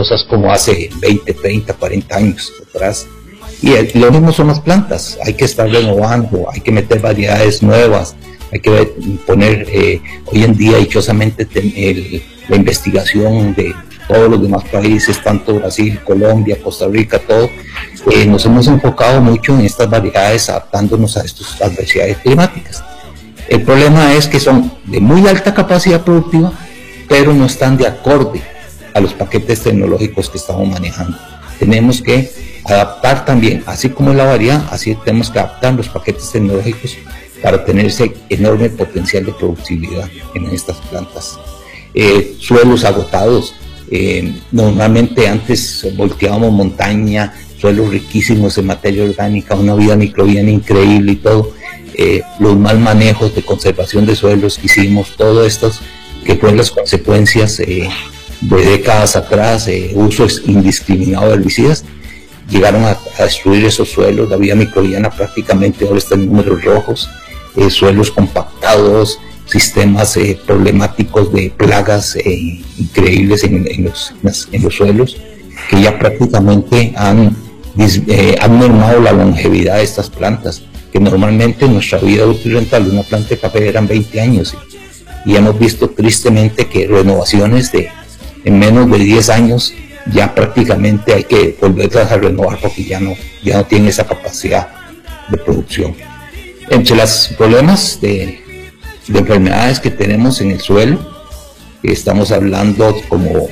cosas como hace 20, 30, 40 años atrás. Y lo mismo son las plantas, hay que estar renovando, hay que meter variedades nuevas, hay que poner, hoy en día dichosamente la investigación de todos los demás países, tanto Brasil, Colombia, Costa Rica, todo, nos hemos enfocado mucho en estas variedades adaptándonos a estas adversidades climáticas. El problema es que son de muy alta capacidad productiva, pero no están de acorde a los paquetes tecnológicos que estamos manejando. Tenemos que adaptar también, así como la variedad, así tenemos que adaptar los paquetes tecnológicos para tener ese enorme potencial de productividad en estas plantas. Suelos agotados, normalmente antes volteábamos montaña, suelos riquísimos en materia orgánica, una vida microbiana increíble y todo. Los mal manejos de conservación de suelos que hicimos, todo esto que fueron las consecuencias de décadas atrás, uso indiscriminado de herbicidas, llegaron a destruir esos suelos. La vida microbiana prácticamente ahora está en números rojos, suelos compactados, sistemas problemáticos de plagas increíbles en los suelos, que ya prácticamente han mermado la longevidad de estas plantas, que normalmente nuestra vida útil rentable de una planta de café eran 20 años, y hemos visto tristemente que renovaciones en menos de 10 años ya prácticamente hay que volverlas a renovar porque ya no tienen esa capacidad de producción. Entre los problemas de enfermedades que tenemos en el suelo, estamos hablando como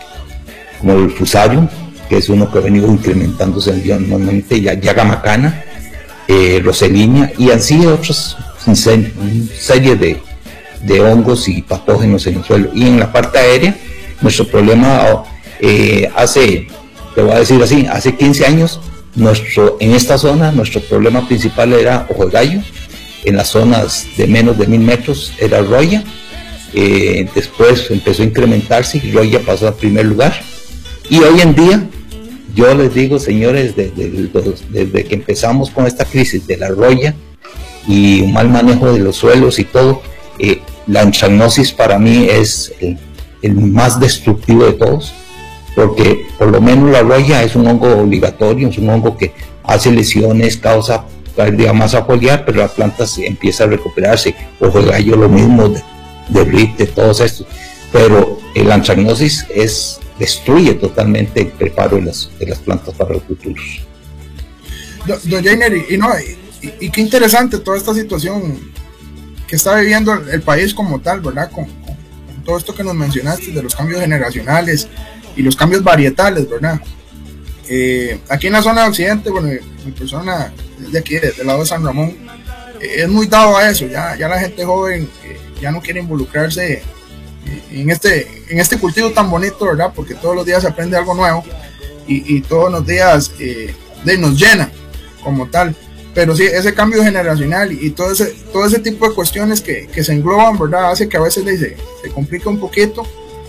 el fusarium, que es uno que ha venido incrementándose normalmente, llaga macana, roselinia y así otros serie de hongos y patógenos en el suelo. Y en la parte aérea, nuestro problema hace 15 años, en esta zona, nuestro problema principal era ojo de gallo. En las zonas de menos de 1000 metros era roya. Después empezó a incrementarse y roya pasó al primer lugar. Y hoy en día, yo les digo, señores, desde que empezamos con esta crisis de la roya y un mal manejo de los suelos y todo, la antracnosis para mí es el más destructivo de todos, porque por lo menos la roya es un hongo obligatorio, es un hongo que hace lesiones, causa pérdida de masa foliar, pero la planta empieza a recuperarse. Ojo de gallo lo mismo, derrite, todos estos, pero la antracnosis destruye totalmente el preparo de las plantas para los futuros. Don Jainer, y qué interesante toda esta situación que está viviendo el país como tal, ¿verdad? Con todo esto que nos mencionaste de los cambios generacionales y los cambios varietales, ¿verdad? Aquí en la zona de Occidente, bueno, mi persona de aquí, del lado de San Ramón, es muy dado a eso. Ya la gente joven ya no quiere involucrarse en este cultivo tan bonito, ¿verdad? Porque todos los días se aprende algo nuevo y todos los días nos llena como tal. Pero sí, ese cambio generacional y todo ese tipo de cuestiones que se engloban, ¿verdad? Hace que a veces se complica un poquito.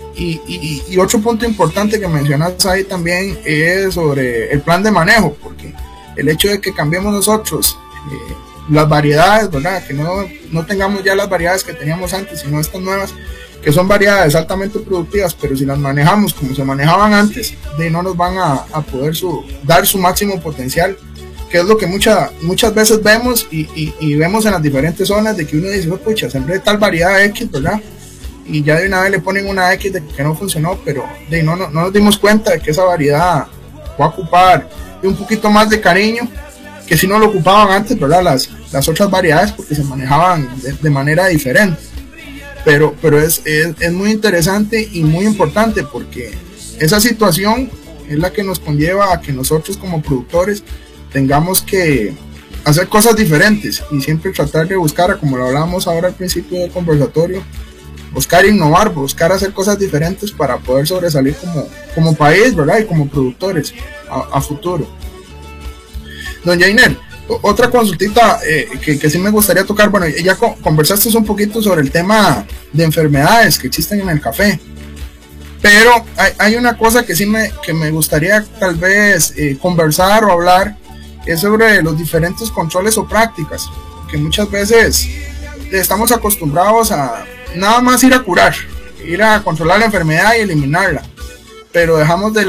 Y otro punto importante que mencionas ahí también es sobre el plan de manejo, porque el hecho de que cambiemos nosotros las variedades, ¿verdad? Que no tengamos ya las variedades que teníamos antes, sino estas nuevas, que son variedades altamente productivas, pero si las manejamos como se manejaban antes, no nos van a poder dar su máximo potencial, que es lo que muchas veces vemos y vemos en las diferentes zonas, de que uno dice, pucha, sembré tal variedad X, ¿verdad? Y ya de una vez le ponen una X de que no funcionó, pero no nos dimos cuenta de que esa variedad va a ocupar un poquito más de cariño que si no lo ocupaban antes, ¿verdad? Las otras variedades, porque se manejaban de manera diferente. Pero es muy interesante y muy importante, porque esa situación es la que nos conlleva a que nosotros como productores tengamos que hacer cosas diferentes y siempre tratar de buscar, como lo hablábamos ahora al principio del conversatorio, buscar innovar, buscar hacer cosas diferentes para poder sobresalir como país, ¿verdad? Y como productores a futuro. Don Jainer, otra consultita que sí me gustaría tocar. Bueno, ya conversaste un poquito sobre el tema de enfermedades que existen en el café, pero hay una cosa que sí me gustaría tal vez conversar o hablar, es sobre los diferentes controles o prácticas, que muchas veces estamos acostumbrados a nada más ir a curar, ir a controlar la enfermedad y eliminarla, pero dejamos de